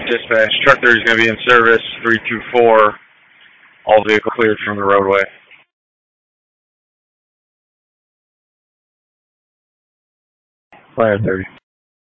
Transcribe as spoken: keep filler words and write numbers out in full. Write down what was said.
Dispatch, truck thirty is going to be in service, three two four, all vehicle cleared from the roadway. Fire thirty.